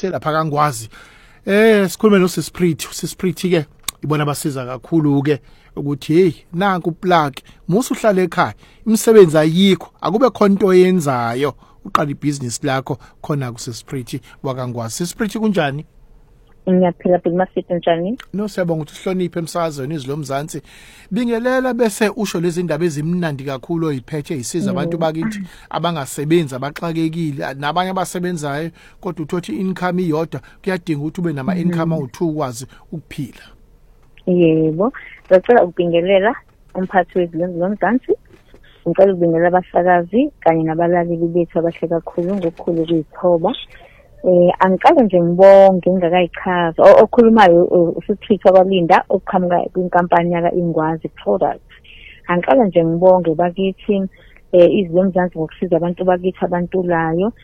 selapha kaNgwazi. Sikhulume no Sisprithi ke ibona basiza kakhulu ke ukuthi hey nanku plug musu uhlala ekhaya imisebenzi ayikho akube khona into oyenzayo uqala ibusiness lakho khona ku Sisprithi wakaNgwazi. Sisprithi kunjani? Ngiyaphila Masithi njani? No siyabonga ukuthi uhloniphe emsakazweni izwi lomzansi. Bingelela bese usho lezi indaba ezimnandi kakhulu oyiphethe isiza abantu bakithi abangasebenzi abaxakekile nabanye abasebenzayo kodwa uthothi income iyodwa kuyadinga ukuthi ube nama income awu2 ukwazi ukuphila. Yebo, ngicela ukubingelela umphathi wezwi lomzansi. Ngicela ukubingelela abasakazi kanye nabalaleli bethu abahle kakhulu ngokukhulu kuyithoba. Angiqale nje ngibonge ngingakayichaza okhulumayo uSithithi kwaLinda oqhamuka kwinkampani yaka Ingwazi Products. Angiqale nje ngibonge bakithi izwi lomzansi ngokusiza abantu bakithi abantulayo.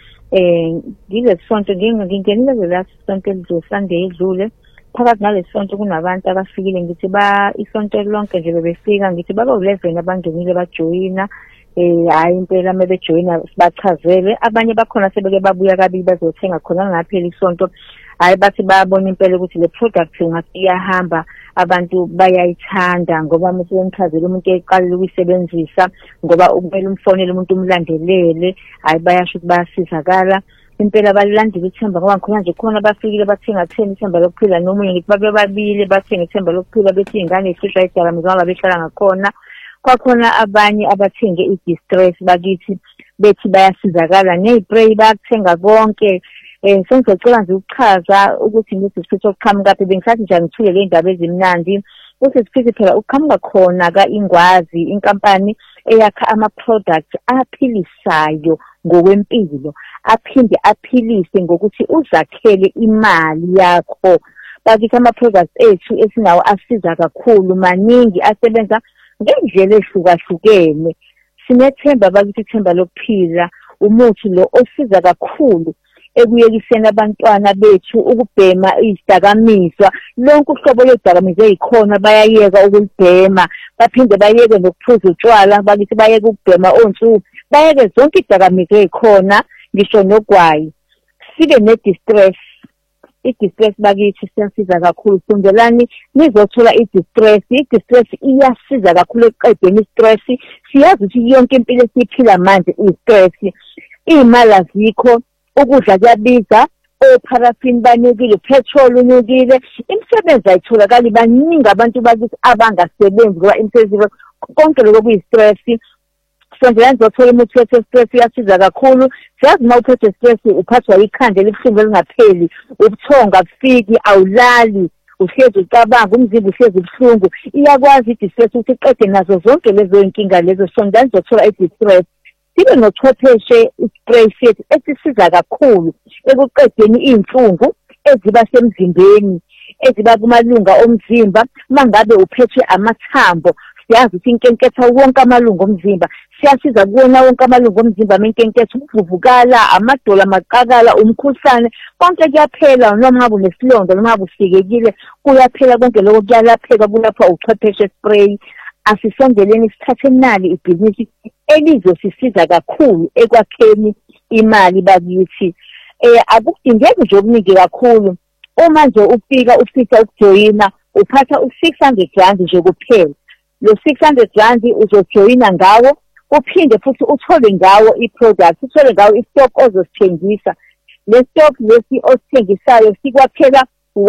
Ngile sonto ngingenile last sonto Sunday edlule. Phakathi nalesi sonto kunabantu abafikile ngithi isonto lonke nje bebefika ngithi baba 11 abangenile bajoyina. Hayi impela mebejoyina sibachazele abanye bakhona sebeke babuya kabili bazothenga khona ngaphela isonto. Hayi bathi bayabona impela ukuthi le product iyahamba abantu bayayithanda ngoba msebenchazela umuntu eqalile ukuyisebenzisa ngoba kumele umfonele umuntu umlandelele. Hayi bayasho ukuthi bayasizakala impela balandile ithemba ngoba khona nje khona bafikile bathenga ithemba lokuphila nomunye ngithi babe babili bathenga ithemba lokuphila bethi ingane isisha idakamizwa labehlala ngakhona. Kwakhona abanye abathenga i-distress bakithi bethi bayasizakala ney'spray bakuthenga konke. Sengizocela nje ukuchaza ukuthi ngiSiphithi oqhamuka kaphi bengisathi nje ngithule le ndaba ezimnandi. uSiphithi phela uqhamuka khona kaIngwazi inkampani eyakha ama-products aphilisayo ngokwempilo aphinde aphilise ngokuthi uzakhele imali yakho. Bakithi ama-products ethu esinawo asiza kakhulu maningi asebenza ngendlela ehlukahlukene. Sinethemba bakithi ithemba lokuphila umuthi lo osiza kakhulu ekuyekiseni abantwana bethu ukubhema izidakamizwa. Lonke uhlobo lwezidakamizwa ezikhona bayayeka ukulibhema baphinde bayeke nokuphuza utshwala bakithi bayeke ukubhema onsuku bayeke zonke izidakamizwa ezikhona ngisho nogwayi. Sibe ne-distress. I-distress bakithi siyasiza kakhulu sondelani nizothola i-distress. I-distress iyasiza kakhulu ekuqedeni i-stress. Siyazi ukuthi yonke impilo esiphila manje i-stress. Imali azikho, ukudla kuyabiza, oparaffin banyukile, petrol unyukile, imisebenzi ayitholakali baningi abantu bakithi abangasebenzi ngoba imisebenzi konke lokho kuyi-stress. Sondelani nizothola umuthi we-stress uyasiza kakhulu. Siyazi uma uphethe stress uphathwa ikhanda elibuhlungu elingapheli, ubuthongo abufiki, awulali, uhlezi ucabanga, umzimba uhlezi ubuhlungu. Iyakwazi i-distress ukuthi iqede nazo zonke lezo inkinga lezo. Sondelani nizothola i-distress. Sibe nochwepheshe i-spray sethu esisiza kakhulu ekuqedeni iy'nhlungu eziba semzimbeni eziba kumalunga omzimba. Mangabe uphethwe amathambo siyazi ukuthi inkenketha wonke amalungu omzimba siyasiza kuwona wonke amalungu omzimba menkenketha ukuvuvukala amadolo amaqakala umkhuhlane konke kuyaphela noma ngabe unesilonda noma ngabe usikekile kuyaphela konke lokho kuyalapheka kulapha uchwepheshe spray. Asisondeleni sithathe nali ibhizinisi elizosisiza kakhulu ekwakheni imali bakithi. Akudingeki nje okuningi kakhulu. Uma nje ufika ufisa ukujoyina uphatha u600 nje kuphela. Lo 600 uzojoyina ngawo uphinde futhi uthole ngawo i-product uthole ngawo i-stock ozosithengisa. Le stock lesi osithengisayo sikwaphela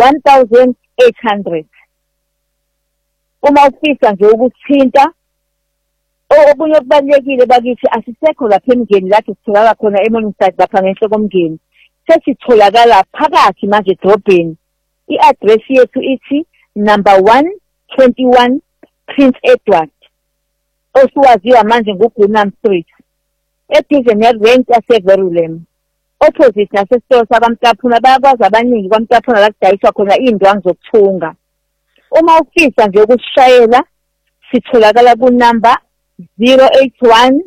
1800. Uma ufisa nje ukuthinta okunye okubalekile bakithi asisekho lapha emngeni lapho sitholakala khona eMorningside lapha ngenhla komngeni. Sesitholakala phakathi manje edrobheni. I-address yethu ithi number 121 Prince Edward. Osuwaziwa manje nguGunam Street. Eduze ne-rent yaseVerulem. Opposite nasesitolo sakwamtaphuna bayakwazi abaningi kwamtaphuna la kudayiswa khona iy'ndwangu zokuthunga. Uma ufisa nje ukusishayela sitholakala kunumber 081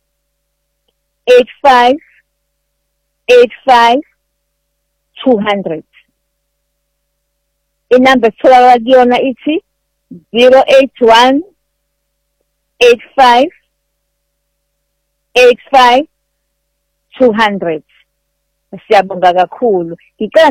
85 85 200. Inumber esitholakala kuyona ithi 081 85 85 200. Siyabonga kakhulu.